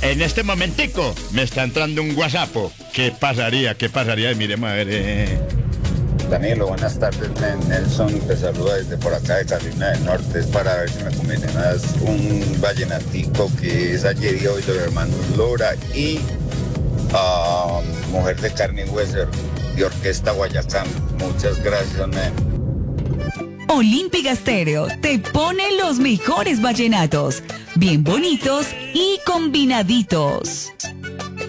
En este momentico me está entrando un WhatsApp. ¿Qué pasaría? ¿Qué pasaría? Miremos a ver. Danilo, buenas tardes. Nelson te saluda desde por acá de Carolina del Norte. Es para ver si me comentas un vallenatico que es ayer y hoy de los hermanos Lora y Mujer de Carne y Hueso de Orquesta Guayacán. Muchas gracias, men. Olímpica Estéreo te pone los mejores vallenatos, bien bonitos y combinaditos.